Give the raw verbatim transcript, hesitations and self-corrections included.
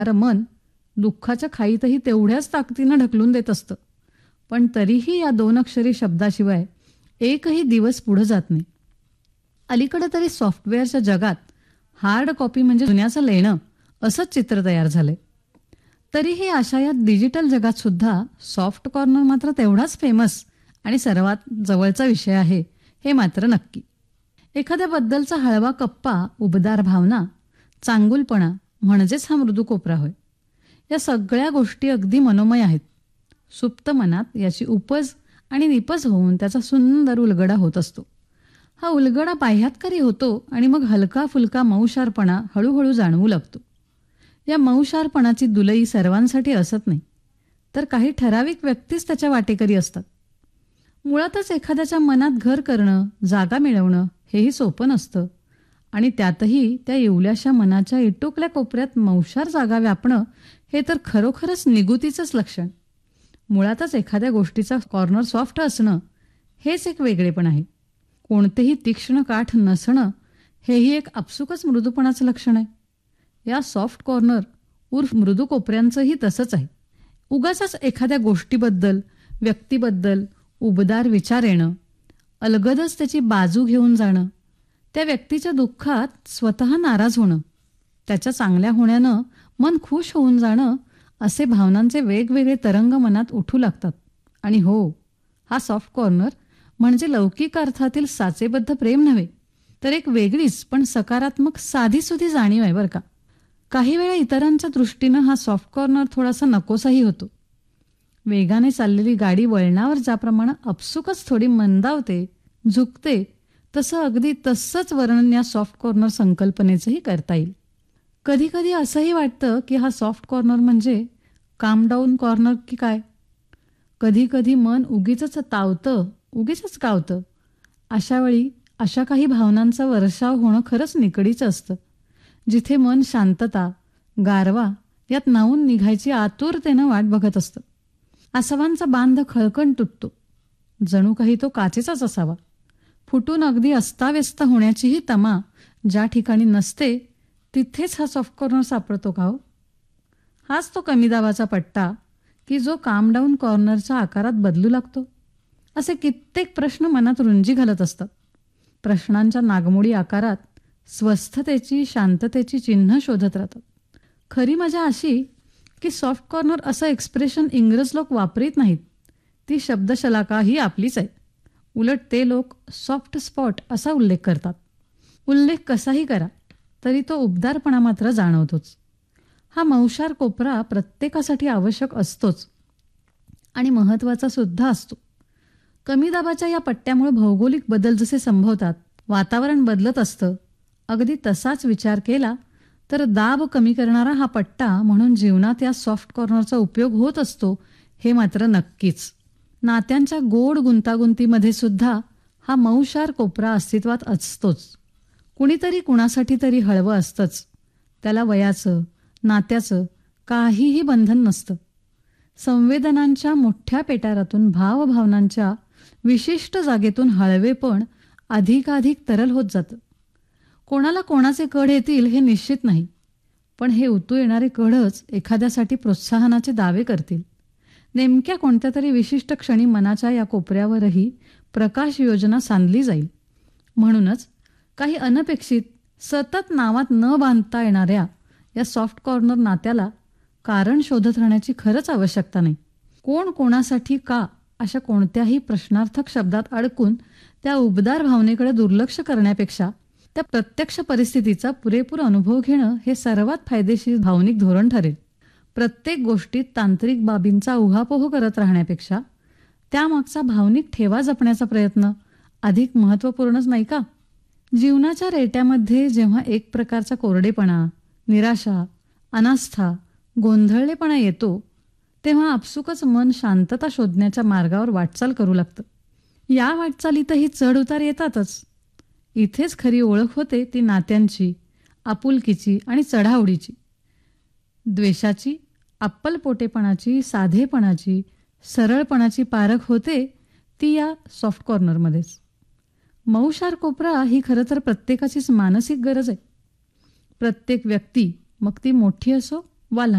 कारण मन दुःखाच्या खाईतही तेवढ्याच ताकदीनं ढकलून देत असतं. पण तरीही या दोन अक्षरी शब्दाशिवाय एकही दिवस पुढे जात नाही. अलीकडे तरी सॉफ्टवेअरच्या जगात हार्ड कॉपी म्हणजे जुन्याचं लेणं असंच चित्र तयार झालंय. तरीही अशा या डिजिटल जगात सुद्धा सॉफ्ट कॉर्नर मात्र तेवढाच फेमस आणि सर्वात जवळचा विषय आहे हे मात्र नक्की. एखाद्याबद्दलचा हळवा कप्पा, उबदार भावना, चांगुलपणा म्हणजेच हा मृदू कोपरा होय. या सगळ्या गोष्टी अगदी मनोमय आहेत. सुप्त मनात याची उपज आणि निपज होऊन त्याचा सुंदर उलगडा होत असतो. हा उलगडा बाह्यातकारी होतो आणि मग हलका फुलका मऊशारपणा हळूहळू जाणवू लागतो. या मऊशारपणाची दुलई सर्वांसाठी असत नाही, तर काही ठराविक व्यक्तीच त्याच्या वाटेकरी असतात. मुळातच एखाद्याच्या मनात घर करणं, जागा मिळवणं हेही सोपं नसतं आणि त्यातही त्या येवल्याशा मनाच्या इटुकल्या कोपऱ्यात मौशार जागा व्यापणं हे तर खरोखरच निगुतीचंच लक्षण. मुळातच एखाद्या गोष्टीचा कॉर्नर सॉफ्ट असणं हेच एक वेगळेपण आहे. कोणतेही तीक्ष्ण काठ नसणं हेही एक आपसुकच मृदूपणाचं लक्षण आहे. या सॉफ्ट कॉर्नर उर्फ मृदू कोपऱ्यांचंही तसंच आहे. उगाचच एखाद्या गोष्टीबद्दल, व्यक्तीबद्दल उबदार विचार येणं, अलगदच त्याची बाजू घेऊन जाणं, त्या व्यक्तीच्या दुःखात स्वतः नाराज होणं, त्याच्या चांगल्या होण्यानं मन खुश होऊन जाणं असे भावनांचे वेगवेगळे तरंग मनात उठू लागतात. आणि हो, हा सॉफ्ट कॉर्नर म्हणजे लौकिक अर्थातील साचेबद्ध प्रेम नव्हे, तर एक वेगळीच पण सकारात्मक साधीसुधी जाणीव आहे बरं का. काही वेळा इतरांच्या दृष्टीनं हा सॉफ्ट कॉर्नर थोडासा नकोसाही होतो. वेगाने चाललेली गाडी वळणावर ज्याप्रमाणे आपसुकच थोडी मंदावते, झुकते, तसं अगदी तसंच वर्णन या सॉफ्ट कॉर्नर संकल्पनेचंही करता येईल. कधी कधी असंही वाटतं की हा सॉफ्ट कॉर्नर म्हणजे काम डाऊन कॉर्नर की काय. कधी कधी मन उगीचच तावतं, उगीचच कावतं. अशावेळी अशा काही भावनांचा वर्षाव होणं खरंच निकडीचं असतं, जिथे मन शांतता, गारवा यात न्हाऊन निघायची आतुरतेनं वाट बघत असतं. आसवांचा बांध खळकण तुटतो, जणू काही तो काचेचाच असावा. फुटून अगदी अस्ताव्यस्त होण्याचीही तमा ज्या ठिकाणी नसते तिथेच हा सॉफ्ट कॉर्नर सापडतो का हो? हाच तो कमी दाबाचा पट्टा की जो काम डाऊन कॉर्नरच्या आकारात बदलू लागतो. असे कित्येक प्रश्न मनात रुंजी घालत असतात. प्रश्नांच्या नागमोडी आकारात स्वस्थतेची, शांततेची चिन्ह शोधत राहतात. खरी मजा अशी की सॉफ्ट कॉर्नर असं एक्सप्रेशन इंग्रज लोक वापरीत नाहीत. ती शब्दशलाका ही आपलीच आहे. उलट ते लोक सॉफ्ट स्पॉट असा उल्लेख करतात. उल्लेख कसाही करा तरी तो उबदारपणा मात्र जाणवतोच. हा मौशार कोपरा प्रत्येकासाठी आवश्यक असतोच आणि महत्त्वाचा सुद्धा असतो. कमी दाबाच्या या पट्ट्यामुळे भौगोलिक बदल जसे संभवतात, वातावरण बदलत असतं, अगदी तसाच विचार केला तर दाब कमी करणारा हा पट्टा म्हणून जीवनात या सॉफ्ट कॉर्नरचा उपयोग होत असतो हे मात्र नक्कीच. नात्यांच्या गोड गुंतागुंतीमध्ये सुद्धा हा मऊशार कोपरा अस्तित्वात असतोच. कुणीतरी कुणासाठी तरी हळवं असतंच. त्याला वयाचं, नात्याचं काहीही बंधन नसतं. संवेदनांच्या मोठ्या पेटारातून, भावभावनांच्या विशिष्ट जागेतून हळवेपण अधिकाधिक तरल होत जातं. कोणाला कोणाचे कढ येतील हे निश्चित नाही, पण हे उतू येणारे कढच एखाद्यासाठी प्रोत्साहनाचे दावे करतील. नेमक्या कोणत्या तरी विशिष्ट क्षणी मनाच्या या कोपऱ्यावरही प्रकाश योजना सांधली जाईल. म्हणूनच काही अनपेक्षित, सतत नावात न बांधता येणाऱ्या या सॉफ्ट कॉर्नर नात्याला कारण शोधत राहण्याची खरंच आवश्यकता नाही. कोण कोणासाठी का अशा कोणत्याही प्रश्नार्थक शब्दात अडकून त्या उबदार भावनेकडे दुर्लक्ष करण्यापेक्षा त्या प्रत्यक्ष परिस्थितीचा पुरेपूर अनुभव घेणं हे सर्वात फायदेशीर भावनिक धोरण ठरेल. प्रत्येक गोष्टीत तांत्रिक बाबींचा उहापोह करत राहण्यापेक्षा त्यामागचा भावनिक ठेवा जपण्याचा प्रयत्न अधिक महत्त्वपूर्णच नाही का? जीवनाच्या रेट्यामध्ये जेव्हा एक प्रकारचा कोरडेपणा, निराशा, अनास्था, गोंधळलेपणा येतो, तेव्हा आपसुकच मन शांतता शोधण्याच्या मार्गावर वाटचाल करू लागतं. या वाटचालीतही चढ उतार येतातच. इथेच खरी ओळख होते ती नात्यांची, आपुलकीची आणि चढाओढीची. द्वेषाची, अप्पलपोटेपणाची, साधेपणाची, सरळपणाची पारख होते ती या सॉफ्ट कॉर्नरमध्येच. मऊशार कोपरा ही खरं तर प्रत्येकाचीच मानसिक गरज आहे. प्रत्येक व्यक्ती, मग ती मोठी असो वा लहान